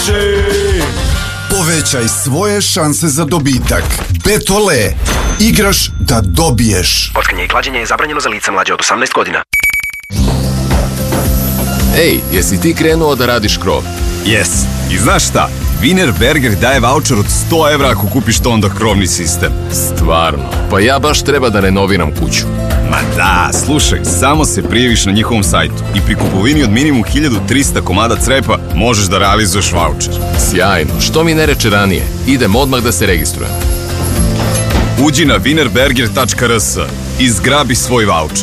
može. Povećaj svoje šanse za dobitak. Betole. Igraš da dobiješ. Kockanje i klađenje je zabranjeno za lica mlađe od 18 godina. Ej, jesi ti krenuo da radiš krov? Jes. I znaš šta? Wienerberger daje vaučer od 100 evra ako kupiš to onda krovni sistem. Stvarno? Pa ja baš treba da renoviram kuću. Ma da, slušaj, samo se prijaviš na njihovom sajtu i pri kupovini od minimum 1300 komada crepa možeš da realizuješ vaučer. Sjajno, što mi ne reče ranije? Idem odmah da se registrujem. Uđi na wienerberger.rs i zgrabi svoj vaučer.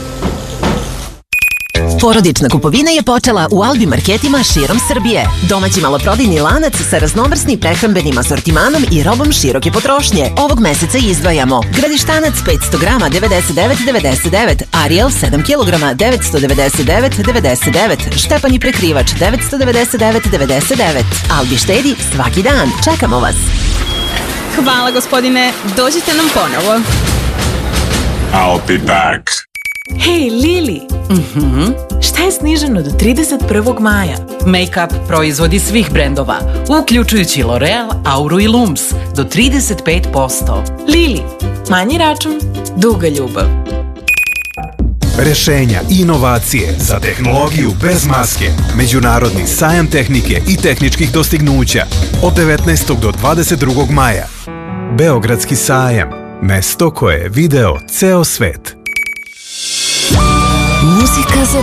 Porodična kupovina je počela u Albi marketima širom Srbije. Domaći maloprodajni lanac sa raznovrsnim prehrambenim asortimanom i robom široke potrošnje. Ovog meseca izdvajamo Gradištanac 500 grama 99,99, Ariel 7 kilograma 999,99, Štepani prekrivač 999,99. Albi štedi svaki dan. Čekamo vas. Hvala gospodine, dođite nam ponovo. I'll be back. Hej, Lili! Šta je sniženo do 31. maja? Make-up proizvodi svih brendova, uključujući L'Oreal, Auru i Lums, do 35%. Lili, manji račun, duga ljubav. Rešenja i inovacije za tehnologiju bez maske. Međunarodni sajam tehnike i tehničkih dostignuća od 19. do 22. maja. Beogradski sajam. Mesto koje je video ceo svet. Muzika za